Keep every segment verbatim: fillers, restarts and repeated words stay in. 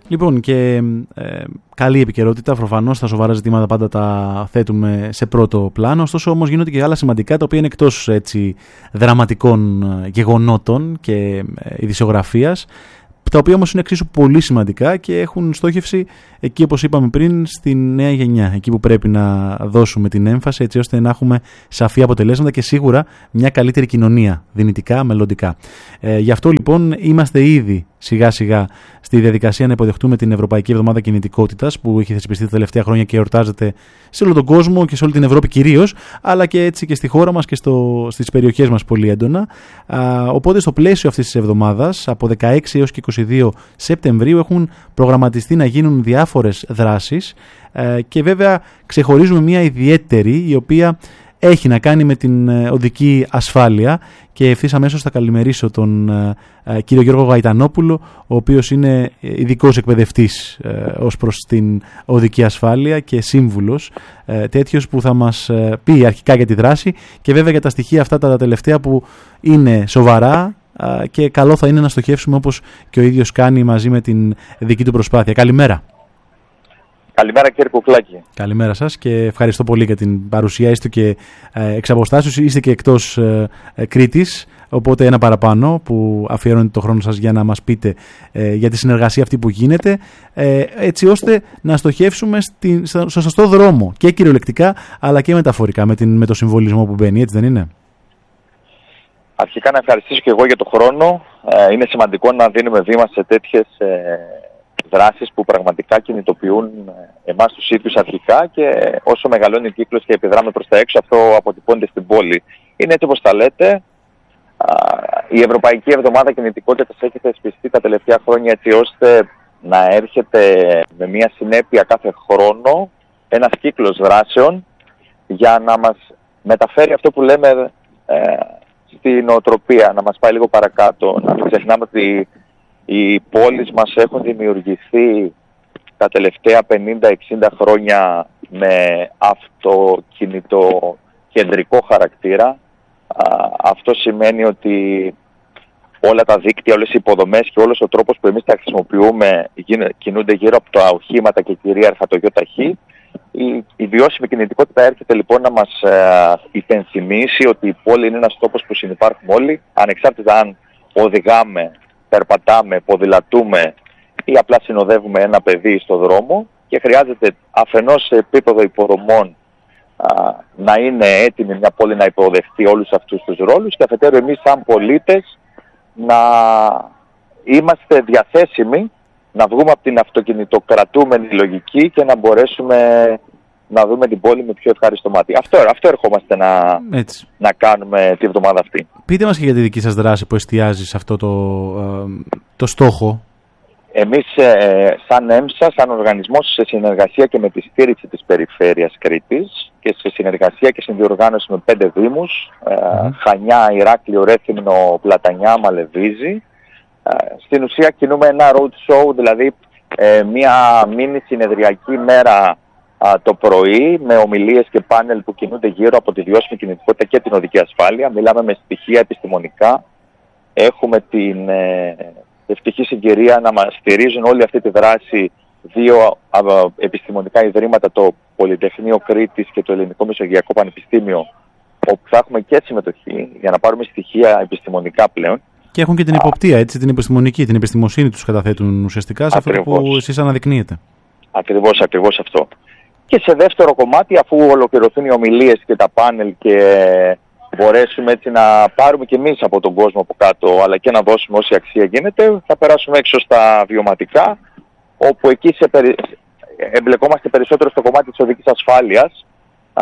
Λοιπόν, και ε, καλή επικαιρότητα. Προφανώς τα σοβαρά ζητήματα πάντα τα θέτουμε σε πρώτο πλάνο. Ωστόσο, όμως, γίνονται και άλλα σημαντικά, τα οποία είναι εκτός έτσι, δραματικών γεγονότων και ε, ειδησιογραφίας, τα οποία όμως είναι εξίσου πολύ σημαντικά και έχουν στόχευση εκεί, όπως είπαμε πριν, στη νέα γενιά. Εκεί που πρέπει να δώσουμε την έμφαση, έτσι ώστε να έχουμε σαφή αποτελέσματα και σίγουρα μια καλύτερη κοινωνία, δυνητικά, μελλοντικά. Ε, γι' αυτό λοιπόν είμαστε ήδη σιγά σιγά στη διαδικασία να υποδεχτούμε την Ευρωπαϊκή Εβδομάδα Κινητικότητας, που έχει θεσπιστεί τα τελευταία χρόνια και εορτάζεται σε όλο τον κόσμο και σε όλη την Ευρώπη κυρίως, αλλά και έτσι και στη χώρα μας και στο, στις περιοχές μας πολύ έντονα. Α, οπότε στο πλαίσιο αυτής της εβδομάδας, από δεκαέξι έως και είκοσι δύο Σεπτεμβρίου, έχουν προγραμματιστεί να γίνουν διάφορες δράσεις ε, και βέβαια ξεχωρίζουμε μια ιδιαίτερη, η οποία έχει να κάνει με την οδική ασφάλεια, και ευθύς αμέσως θα καλημερίσω τον ε, κύριο Γιώργο Γαϊτανόπουλο, ο οποίος είναι ειδικός εκπαιδευτής ε, ως προς την οδική ασφάλεια και σύμβουλος ε, τέτοιος, που θα μας ε, πει αρχικά για τη δράση και βέβαια για τα στοιχεία αυτά τα τελευταία που είναι σοβαρά ε, και καλό θα είναι να στοχεύσουμε όπως και ο ίδιος κάνει μαζί με την δική του προσπάθεια. Καλημέρα. Καλημέρα κύριε Κουκλάκη. Καλημέρα σας και ευχαριστώ πολύ για την παρουσία. Είστε και ε, εξ αποστάσεως, είστε και εκτός ε, ε, Κρήτης, οπότε ένα παραπάνω που αφιερώνετε το χρόνο σας για να μας πείτε ε, για τη συνεργασία αυτή που γίνεται, ε, έτσι ώστε να στοχεύσουμε στην, στο σωστό δρόμο και κυριολεκτικά αλλά και μεταφορικά με, την, με το συμβολισμό που μπαίνει, έτσι δεν είναι? Αρχικά να ευχαριστήσω και εγώ για το χρόνο. Ε, είναι σημαντικό να δίνουμε βήμα σε τέτοιες ε, δράσεις που πραγματικά κινητοποιούν εμάς τους ίδιους αρχικά, και όσο μεγαλώνει ο κύκλος και επιδράμε προς τα έξω, αυτό αποτυπώνεται στην πόλη. Είναι έτσι όπως τα λέτε. Η Ευρωπαϊκή Εβδομάδα Κινητικότητας έχει θεσπιστεί τα τελευταία χρόνια έτσι ώστε να έρχεται με μια συνέπεια κάθε χρόνο ένας κύκλος δράσεων για να μας μεταφέρει αυτό που λέμε ε, στην νοοτροπία, να μας πάει λίγο παρακάτω. Να μην ξεχνάμε ότι οι πόλεις μας έχουν δημιουργηθεί τα τελευταία πενήντα εξήντα χρόνια με αυτοκινητοκεντρικό χαρακτήρα. Αυτό σημαίνει ότι όλα τα δίκτυα, όλες οι υποδομές και όλος ο τρόπος που εμείς τα χρησιμοποιούμε κινούνται γύρω από τα οχήματα και κυρίαρχα το γιοταχή. Η, η βιώσιμη κινητικότητα έρχεται λοιπόν να μας ε, υπενθυμίσει ότι η πόλη είναι ένας τόπος που συνυπάρχουμε όλοι, ανεξάρτητα αν οδηγάμε, περπατάμε, ποδηλατούμε ή απλά συνοδεύουμε ένα παιδί στο δρόμο, και χρειάζεται αφενός σε επίπεδο υποδομών α, να είναι έτοιμη μια πόλη να υποδεχτεί όλους αυτούς τους ρόλους, και αφετέρου εμείς σαν πολίτες να είμαστε διαθέσιμοι να βγούμε από την αυτοκινητοκρατούμενη λογική και να μπορέσουμε να δούμε την πόλη με πιο ευχάριστο μάτι. Αυτό, αυτό ερχόμαστε να, να κάνουμε τη βδομάδα αυτή. Πείτε μας και για τη δική σας δράση που εστιάζει σε αυτό το, το στόχο. Εμείς ε, σαν ΕΜΣΑ, σαν οργανισμός, σε συνεργασία και με τη στήριξη της Περιφέρειας Κρήτης και σε συνεργασία και συνδιοργάνωση με πέντε δήμους, ε, mm-hmm. Χανιά, Ηράκλειο, Ρέθυμνο, Πλατανιά, Μαλεβίζη, ε, στην ουσία κινούμε ένα road show, δηλαδή ε, μια μίνι συνεδριακή μέρα α, το πρωί, με ομιλίες και πάνελ που κινούνται γύρω από τη βιώσιμη κινητικότητα και την οδική ασφάλεια. Μιλάμε με στοιχεία επιστημονικά. Έχουμε την ε, ευτυχή συγκυρία να μας στηρίζουν όλη αυτή τη δράση δύο α, επιστημονικά ιδρύματα, το Πολυτεχνείο Κρήτης και το Ελληνικό Μεσογειακό Πανεπιστήμιο, όπου θα έχουμε και συμμετοχή για να πάρουμε στοιχεία επιστημονικά πλέον. Και έχουν και την υποπτία, έτσι, την επιστημονική, την επιστημοσύνη τους καταθέτουν ουσιαστικά σε αυτό που εσείς αναδεικνύετε. Ακριβώς, ακριβώς αυτό. Και σε δεύτερο κομμάτι, αφού ολοκληρωθούν οι ομιλίες και τα πάνελ και μπορέσουμε έτσι να πάρουμε και εμείς από τον κόσμο από κάτω, αλλά και να δώσουμε όση αξία γίνεται, θα περάσουμε έξω στα βιωματικά, όπου εκεί σε περι... εμπλεκόμαστε περισσότερο στο κομμάτι της οδικής ασφάλειας, α,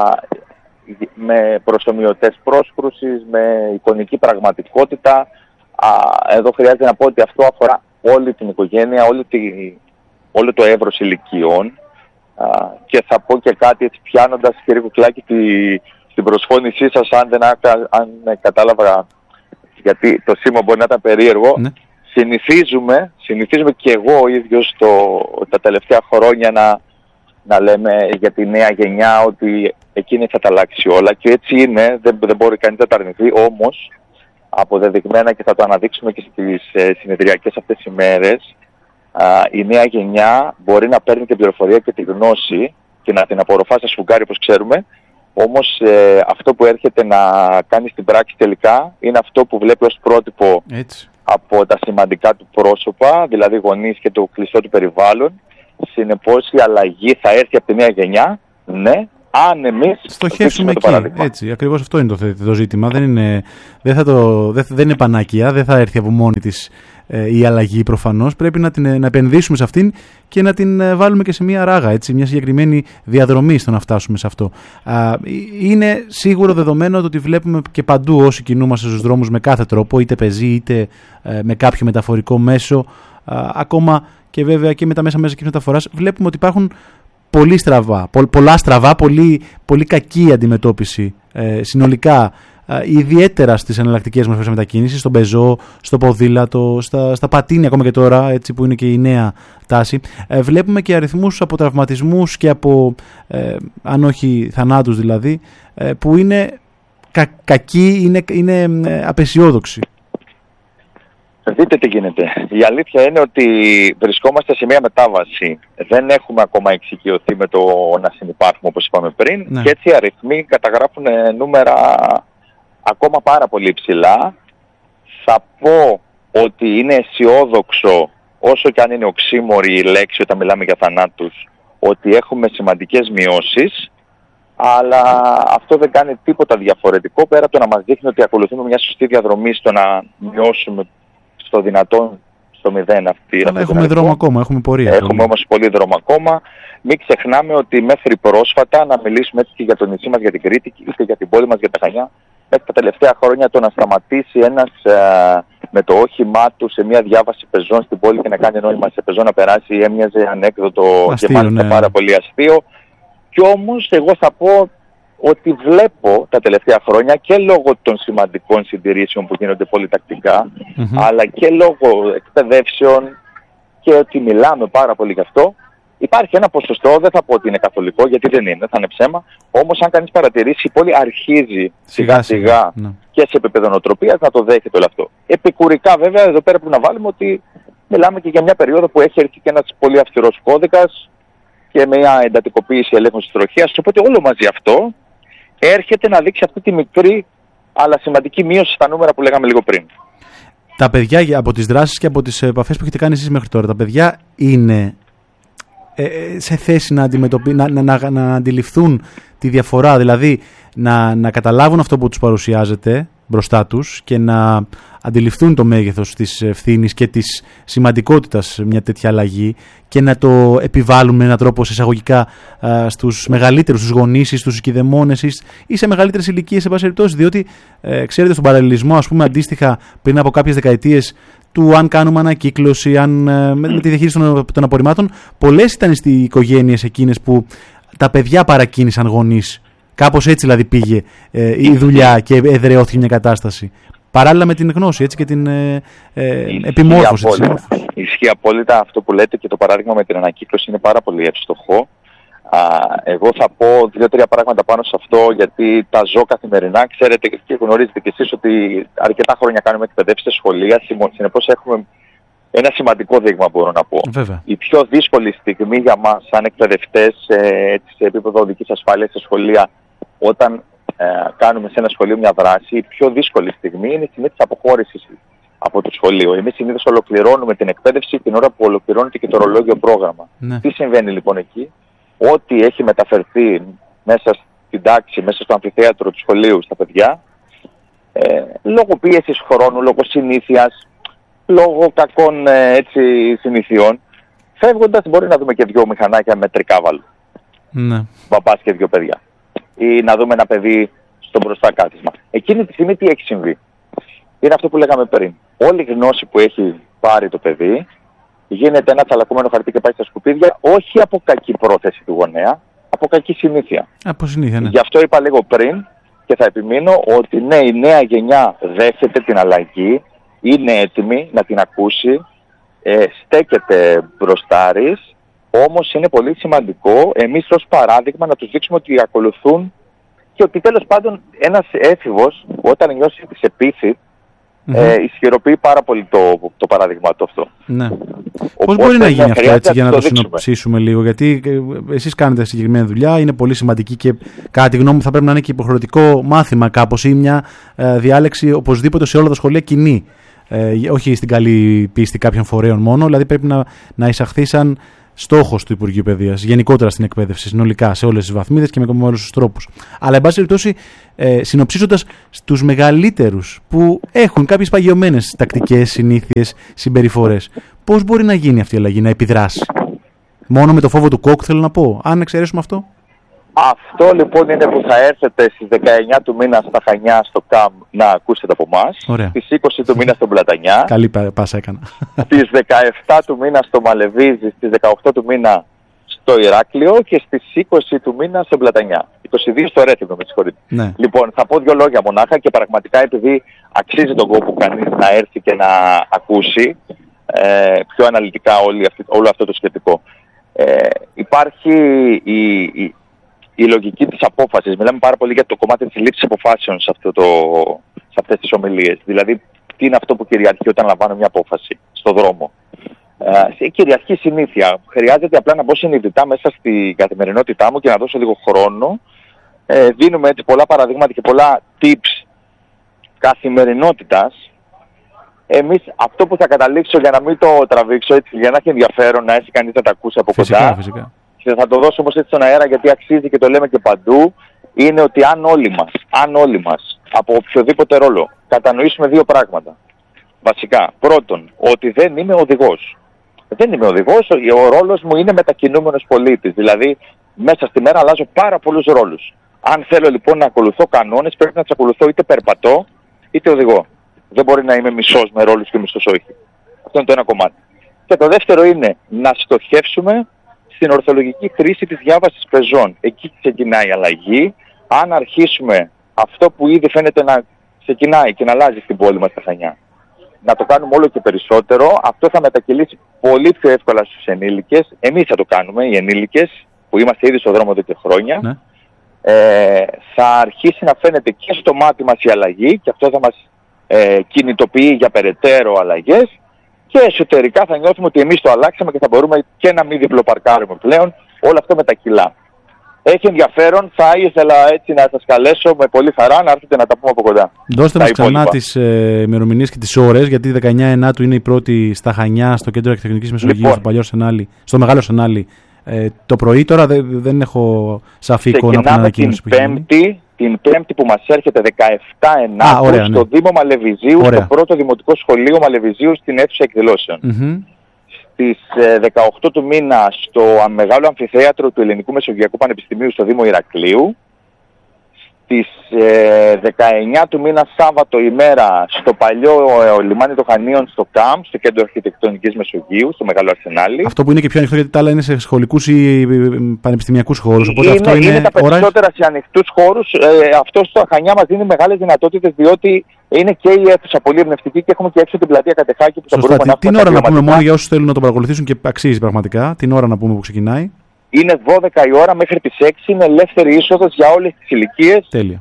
με προσομοιωτές πρόσκρουσης, με εικονική πραγματικότητα. Α, εδώ χρειάζεται να πω ότι αυτό αφορά όλη την οικογένεια, όλη τη... όλο το εύρος ηλικιών. Α, και θα πω και κάτι έτσι πιάνοντας, κύριε Κουκλάκη, τη... στην προσφώνησή σας, αν δεν αν κατάλαβα, γιατί το σήμα μπορεί να ήταν περίεργο, ναι. συνηθίζουμε, συνηθίζουμε και εγώ ο ίδιος το, τα τελευταία χρόνια να, να λέμε για τη νέα γενιά ότι εκείνη θα τα αλλάξει όλα, και έτσι είναι, δεν, δεν μπορεί κανείς να τα αρνηθεί, όμως αποδεδειγμένα, και θα το αναδείξουμε και στις ε, συνεδριακές αυτές ημέρες, α, η νέα γενιά μπορεί να παίρνει την πληροφορία και τη γνώση και να την απορροφά στα σφουγγάρι, όπως ξέρουμε. Όμως ε, αυτό που έρχεται να κάνει στην πράξη τελικά είναι αυτό που βλέπει ως πρότυπο Έτσι. από τα σημαντικά του πρόσωπα, δηλαδή γονείς και το κλειστό του περιβάλλον. Συνεπώς η αλλαγή θα έρθει από τη νέα γενιά, ναι, αν εμείς στοχεύσουμε το εκεί. παράδειγμα. Έτσι, ακριβώς αυτό είναι το, το ζήτημα. Δεν είναι, δεν θα το, δεν, δεν είναι πανάκια, δεν θα έρθει από μόνη της ε, η αλλαγή προφανώς. Πρέπει να, την, να επενδύσουμε σε αυτήν και να την ε, βάλουμε και σε μια ράγα, έτσι, μια συγκεκριμένη διαδρομή στο να φτάσουμε σε αυτό. Α, είναι σίγουρο δεδομένο ότι βλέπουμε και παντού όσοι κινούμαστε στους δρόμους με κάθε τρόπο, είτε πεζοί είτε ε, με κάποιο μεταφορικό μέσο, α, ακόμα και βέβαια και με τα μέσα μαζικής μεταφοράς, βλέπουμε ότι υπάρχουν πολύ στραβά, πο, πολλά στραβά, πολύ, πολύ κακή αντιμετώπιση ε, συνολικά, ε, ιδιαίτερα στις εναλλακτικές μορφές μετακίνησης, στον πεζό, στο ποδήλατο, στα, στα πατίνια ακόμα και τώρα, έτσι που είναι και η νέα τάση. Ε, βλέπουμε και αριθμούς από τραυματισμούς και από, ε, αν όχι θανάτους δηλαδή, ε, που είναι κα, κακοί, είναι, είναι ε, απεσιόδοξοι. Δείτε τι γίνεται. Η αλήθεια είναι ότι βρισκόμαστε σε μια μετάβαση. Δεν έχουμε ακόμα εξοικειωθεί με το να συνυπάρχουμε, όπως είπαμε πριν, ναι. Και έτσι οι αριθμοί καταγράφουν νούμερα ακόμα πάρα πολύ υψηλά. Θα πω ότι είναι αισιόδοξο, όσο και αν είναι οξύμορη η λέξη όταν μιλάμε για θανάτους, ότι έχουμε σημαντικές μειώσεις, αλλά αυτό δεν κάνει τίποτα διαφορετικό πέρα από το να μας δείχνει ότι ακολουθούμε μια σωστή διαδρομή στο να μειώσουμε στο δυνατόν στο μηδέν αυτή. Αλλά έχουμε δρόμο ακόμα, έχουμε πορεία. Έχουμε όμως πολύ δρόμο ακόμα. Μην ξεχνάμε ότι μέχρι πρόσφατα, να μιλήσουμε έτσι και για το νησί μας, για την Κρήτη, είτε για την πόλη μας, για τα Χανιά, μέχρι τα τελευταία χρόνια το να σταματήσει ένας ε, με το όχημά του σε μια διάβαση πεζών στην πόλη και να κάνει νόημα σε πεζό να περάσει, έμοιαζε ανέκδοτο αστείο, και μάλιστα ναι. πάρα πολύ αστείο. Κι όμως εγώ θα πω ότι βλέπω τα τελευταία χρόνια και λόγω των σημαντικών συντηρήσεων που γίνονται πολυτακτικά, mm-hmm. αλλά και λόγω εκπαιδεύσεων και ότι μιλάμε πάρα πολύ γι' αυτό, υπάρχει ένα ποσοστό, δεν θα πω ότι είναι καθολικό γιατί δεν είναι, θα είναι ψέμα, όμως αν κανείς παρατηρήσει η πόλη αρχίζει σιγά σιγά ναι. και σε επίπεδο νοοτροπίας να το δέχεται όλο αυτό. Επικουρικά βέβαια εδώ πέρα πρέπει να βάλουμε ότι μιλάμε και για μια περίοδο που έχει έρθει και ένας πολύ αυστηρός κώδικας και μια εντατικοποίηση ελέγχων της τροχίας, οπότε όλο μαζί αυτό έρχεται να δείξει αυτή τη μικρή αλλά σημαντική μείωση στα νούμερα που λέγαμε λίγο πριν. Τα παιδιά από τις δράσεις και από τις επαφές που έχετε κάνει εσείς μέχρι τώρα, τα παιδιά είναι ε, σε θέση να, αντιμετωπι... να, να, να, να αντιληφθούν τη διαφορά, δηλαδή να, να καταλάβουν αυτό που τους παρουσιάζεται μπροστά τους και να αντιληφθούν το μέγεθος της ευθύνης και της σημαντικότητας μια τέτοια αλλαγή και να το επιβάλλουν με έναν τρόπο εισαγωγικά α, στους μεγαλύτερους, στους γονείς, στους οικειδαιμόνες ή σε μεγαλύτερες ηλικίες σε πάση περιπτώσει, διότι ε, ξέρετε στον παραλληλισμό, ας πούμε, αντίστοιχα πριν από κάποιες δεκαετίες του αν κάνουμε ανακύκλωση, αν, ε, με, με τη διαχείριση των, των απορριμμάτων, πολλές ήταν οι οικογένειες εκείνες που τα παιδιά παρακίνησαν γονείς. Κάπως έτσι δηλαδή πήγε ε, η δουλειά και εδραιώθηκε μια κατάσταση. Παράλληλα με την γνώση έτσι, και την ε, ε, επιμόρφωση. Απόλυτα. Ισχύει απόλυτα αυτό που λέτε και το παράδειγμα με την ανακύκλωση είναι πάρα πολύ εύστοχο. Α, εγώ θα πω δύο-τρία πράγματα πάνω σε αυτό γιατί τα ζω καθημερινά. Ξέρετε και γνωρίζετε κι εσείς ότι αρκετά χρόνια κάνουμε εκπαιδεύσεις σε σχολεία. Συνεπώς έχουμε ένα σημαντικό δείγμα, μπορώ να πω. Βέβαια. Η πιο δύσκολη στιγμή για μας σαν εκπαιδευτές ε, σε επίπεδο οδικής ασφάλειας σε σχολεία, όταν ε, κάνουμε σε ένα σχολείο μια δράση, η πιο δύσκολη στιγμή είναι η στιγμή της αποχώρησης από το σχολείο. Εμείς συνήθως ολοκληρώνουμε την εκπαίδευση την ώρα που ολοκληρώνεται και το ορολόγιο πρόγραμμα. Ναι. Τι συμβαίνει λοιπόν εκεί? Ό,τι έχει μεταφερθεί μέσα στην τάξη, μέσα στο αμφιθέατρο του σχολείου στα παιδιά, ε, λόγω πίεσης χρόνου, λόγω συνήθειας, λόγω κακών ε, έτσι, συνηθιών, φεύγοντας μπορεί να δούμε και δύο μηχανάκια με τρικάβαλο. Ναι. Παπάς και δύο παιδιά. Ή να δούμε ένα παιδί στο μπροστά κάθισμα. Εκείνη τη στιγμή τι έχει συμβεί? Είναι αυτό που λέγαμε πριν. Όλη η γνώση που έχει πάρει το παιδί γίνεται ένα τσαλακωμένο χαρτί και πάει στα σκουπίδια, όχι από κακή πρόθεση του γονέα, από κακή συνήθεια. Από συνήθεια, ναι. Γι' αυτό είπα λίγο πριν και θα επιμείνω ότι ναι, η νέα γενιά δέχεται την αλλαγή, είναι έτοιμη να την ακούσει, ε, στέκεται μπροστάρις, όμως είναι πολύ σημαντικό εμείς ως παράδειγμα να τους δείξουμε ότι ακολουθούν και ότι τέλος πάντων ένας έφηβος όταν νιώσει τις επίθει, mm-hmm. ε, ισχυροποιεί πάρα πολύ το, το παράδειγμα του αυτό. Ναι. Πώς μπορεί να γίνει αυτό έτσι, για να το, το συνοψίσουμε λίγο, γιατί εσείς κάνετε συγκεκριμένη δουλειά, είναι πολύ σημαντική και κατά τη γνώμη μου θα πρέπει να είναι και υποχρεωτικό μάθημα κάπως ή μια ε, διάλεξη οπωσδήποτε σε όλα τα σχολεία κοινή. Ε, όχι στην καλή πίστη κάποιων φορέων μόνο, δηλαδή πρέπει να, να εισαχθεί σαν στόχος του Υπουργείου Παιδείας, γενικότερα στην εκπαίδευση, συνολικά, σε όλες τις βαθμίδες και με όλους τους τρόπους. Αλλά, εν πάση περιπτώσει, ε, συνοψίζοντας στους μεγαλύτερους που έχουν κάποιες παγιωμένες τακτικές, συνήθειες, συμπεριφορές, πώς μπορεί να γίνει αυτή η αλλαγή, να επιδράσει? Μόνο με το φόβο του κόκκου, θέλω να πω, αν εξαιρέσουμε αυτό. Αυτό λοιπόν είναι που θα έρθετε στις δεκαεννιά του μήνα στα Χανιά, στο ΚΑΜ, να ακούσετε από εμάς. Στις είκοσι του μήνα στον Πλατανιά. Καλή πάσα έκανα. Στις δεκαεπτά του μήνα στο Μαλεβίζι, στις δεκαοκτώ του μήνα στο Ηράκλειο και στις είκοσι του μήνα στον Πλατανιά. είκοσι δύο στο Ρέθυμνο, με συγχωρείτε. Ναι. Λοιπόν, θα πω δύο λόγια μονάχα και πραγματικά επειδή αξίζει τον κόπο κανείς να έρθει και να ακούσει ε, πιο αναλυτικά όλη αυτή, όλο αυτό το σχετικό. Ε, υπάρχει η, η η λογική της απόφασης. Μιλάμε πάρα πολύ για το κομμάτι της λήψης αποφάσεων σε, αυτό το, σε αυτές τις ομιλίες. Δηλαδή, τι είναι αυτό που κυριαρχεί όταν λαμβάνω μια απόφαση στον δρόμο. Ε, κυριαρχεί συνήθεια. Χρειάζεται απλά να μπω συνειδητά μέσα στην καθημερινότητά μου και να δώσω λίγο χρόνο. Ε, δίνουμε έτσι πολλά παραδείγματα και πολλά tips καθημερινότητας. Εμείς αυτό που θα καταλήξω, για να μην το τραβήξω έτσι, για να έχει ενδιαφέρον να έχει κανείς να τα ακούσει από φυσικά, κοντά. Φυσικά. Και θα το δώσω όμως έτσι στον αέρα γιατί αξίζει και το λέμε και παντού, είναι ότι αν όλοι μας, αν όλοι μας από οποιοδήποτε ρόλο κατανοήσουμε δύο πράγματα. Βασικά, πρώτον, ότι δεν είμαι οδηγός. Δεν είμαι οδηγός, ο ρόλος μου είναι μετακινούμενος πολίτης. Δηλαδή, μέσα στη μέρα αλλάζω πάρα πολλούς ρόλους. Αν θέλω λοιπόν να ακολουθώ κανόνες, πρέπει να τους ακολουθώ είτε περπατώ, είτε οδηγώ. Δεν μπορεί να είμαι μισός με ρόλους και μισός όχι. Αυτό είναι το ένα κομμάτι. Και το δεύτερο είναι να στοχεύσουμε στην ορθολογική χρήση της διάβασης πεζών. Εκεί ξεκινάει η αλλαγή. Αν αρχίσουμε αυτό που ήδη φαίνεται να ξεκινάει και να αλλάζει στην πόλη μας τα Χανιά, να το κάνουμε όλο και περισσότερο, αυτό θα μετακυλήσει πολύ πιο εύκολα στους ενήλικες. Εμείς θα το κάνουμε, οι ενήλικες, που είμαστε ήδη στο δρόμο εδώ και χρόνια. Ναι. Ε, θα αρχίσει να φαίνεται και στο μάτι μας η αλλαγή και αυτό θα μας ε, κινητοποιεί για περαιτέρω αλλαγές. Και εσωτερικά θα νιώθουμε ότι εμείς το αλλάξαμε και θα μπορούμε και να μην διπλοπαρκάρουμε πλέον. Όλο αυτό μετακυλά. Έχει ενδιαφέρον, θα ήθελα έτσι να σας καλέσω με πολύ χαρά να έρθετε να τα πούμε από κοντά. Δώστε μας ξανά τις ε, ημερομηνίες και τις ώρες, γιατί δεκαεννιά Ενάτου είναι η πρώτη στα Χανιά, στο Κέντρο Αρχιτεκτονικής Μεσογείου, λοιπόν, στο, παλιό Σενάλι, στο Μεγάλο Σενάλι. Ε, το πρωί τώρα δεν, δεν έχω σαφή εικόνα από την ανακοίνωση που έχει. Την Πέμπτη που μας έρχεται δεκαεπτά Ενάτου στο ναι. Δήμο Μαλεβιζίου, ωραία, στο πρώτο δημοτικό σχολείο Μαλεβιζίου στην αίθουσα εκδηλώσεων. Mm-hmm. Στις ε, δεκαοκτώ του μήνα στο μεγάλο αμφιθέατρο του Ελληνικού Μεσογειακού Πανεπιστημίου στο Δήμο Ηρακλείου. Στις ε, δεκαεννιά του μήνα Σάββατο ημέρα στο παλιό ε, λιμάνι των Χανίων στο ΚΑΜ, στο Κέντρο Αρχιτεκτονικής Μεσογείου, στο Μεγάλο Αρσενάλι. Αυτό που είναι και πιο ανοιχτό, γιατί τα άλλα είναι σε σχολικούς ή πανεπιστημιακούς χώρους. Οπότε είναι, αυτό είναι, είναι τα περισσότερα σε ανοιχτούς χώρους. Ε, αυτό στο Χανιά μας δίνει μεγάλες δυνατότητες, διότι είναι και η αίθουσα πολύ εμπνευστική και έχουμε και έξω την πλατεία Κατεχάκη που θα μπορούμε να πούμε. Την ώρα να πούμε μόνο για όσους θέλουν να το παρακολουθήσουν και αξίζει πραγματικά, την ώρα να πούμε που ξεκινάει. Είναι δώδεκα η ώρα μέχρι τις έξι, είναι ελεύθερη είσοδος για όλες τις ηλικίες. Τέλεια.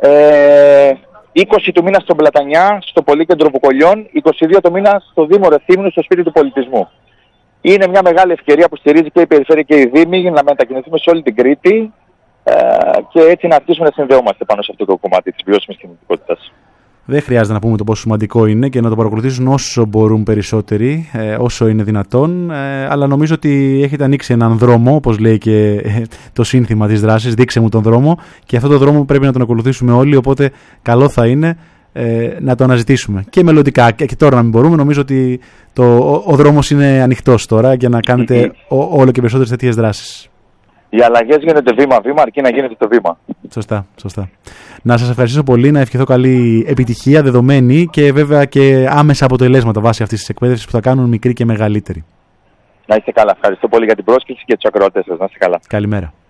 Ε, είκοσι του μήνα στον Πλατανιά, στο Πολύκεντρο Βουκολιών, είκοσι δύο του μήνα στο Δήμο Ρεθύμνου, στο Σπίτι του Πολιτισμού. Είναι μια μεγάλη ευκαιρία που στηρίζει και η Περιφέρεια και η Δήμη για να μετακινηθούμε σε όλη την Κρήτη ε, και έτσι να αρχίσουμε να συνδεόμαστε πάνω σε αυτό το κομμάτι της βιώσιμης κινητικότητας. Δεν χρειάζεται να πούμε το πόσο σημαντικό είναι και να το παρακολουθήσουν όσο μπορούν περισσότεροι, ε, όσο είναι δυνατόν. Ε, αλλά νομίζω ότι έχετε ανοίξει έναν δρόμο, όπως λέει και ε, το σύνθημα της δράσης, δείξε μου τον δρόμο. Και αυτόν τον δρόμο πρέπει να τον ακολουθήσουμε όλοι. Οπότε καλό θα είναι ε, να το αναζητήσουμε. Και μελλοντικά, και, και τώρα να μην μπορούμε. Νομίζω ότι το, ο, ο δρόμος είναι ανοιχτός τώρα για να κάνετε ο, όλο και περισσότερες τέτοιες δράσεις. Οι αλλαγές γίνονται βήμα-βήμα, αρκεί να γίνεται το βήμα. Σωστά, σωστά. Να σας ευχαριστήσω πολύ, να ευχηθώ καλή επιτυχία, δεδομένη και βέβαια και άμεσα αποτελέσματα βάσει αυτής της εκπαίδευσης που θα κάνουν μικρή και μεγαλύτερη. Να είστε καλά. Ευχαριστώ πολύ για την πρόσκληση και τους ακροατές σας. Να είστε καλά. Καλημέρα.